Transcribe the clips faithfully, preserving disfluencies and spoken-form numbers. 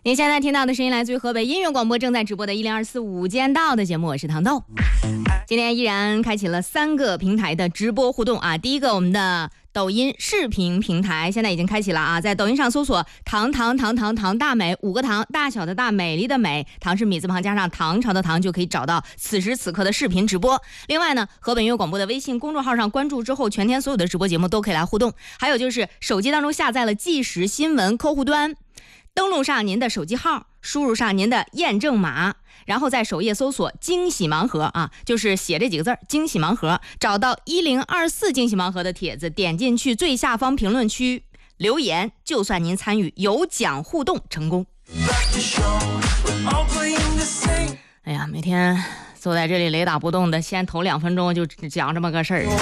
您现在听到的声音来自于河北音乐广播正在直播的一零二四午间到的节目，我是糖豆。今天依然开启了三个平台的直播互动啊。第一个，我们的抖音视频平台现在已经开启了啊，在抖音上搜索糖糖糖糖糖大美，五个糖，大小的大，美丽的美，糖是米字旁加上唐朝的唐，就可以找到此时此刻的视频直播。另外呢，河北音乐广播的微信公众号上关注之后，全天所有的直播节目都可以来互动。还有就是手机当中下载了即时新闻客户端，登录上您的手机号，输入上您的验证码，然后在首页搜索惊喜盲盒啊，就是写这几个字惊喜盲盒，找到一零二四惊喜盲盒的帖子，点进去最下方评论区留言，就算您参与有奖互动成功。哎呀，每天坐在这里雷打不动的，先头两分钟就讲这么个事儿。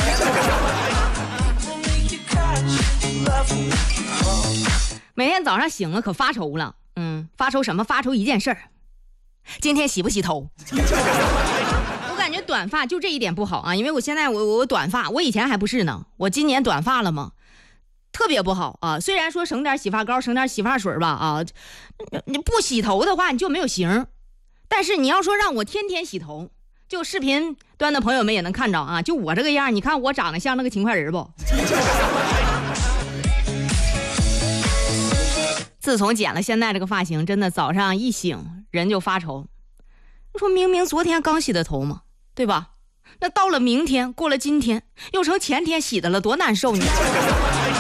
每天早上醒了可发愁了，嗯，发愁什么？发愁一件事儿，今天洗不洗头？我感觉短发就这一点不好啊，因为我现在我我短发，我以前还不是呢，我今年短发了嘛，特别不好啊。虽然说省点洗发膏，省点洗发水吧啊，你不洗头的话你就没有型，但是你要说让我天天洗头，就视频端的朋友们也能看着啊，就我这个样，你看我长得像那个勤快人不？自从剪了现在这个发型，真的早上一醒人就发愁。你说明明昨天刚洗的头嘛，对吧？那到了明天，过了今天，又成前天洗的了，多难受你。